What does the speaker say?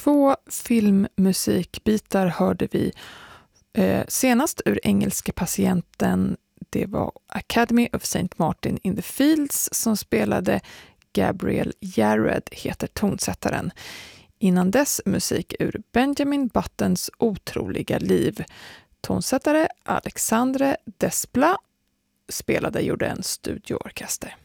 2 filmmusikbitar hörde vi. Senast ur Engelska patienten, det var Academy of St. Martin in the Fields som spelade. Gabriel Yared heter tonsättaren. Innan dess musik ur Benjamin Buttons otroliga liv. Tonsättare Alexandre Desplat gjorde en studioorkester.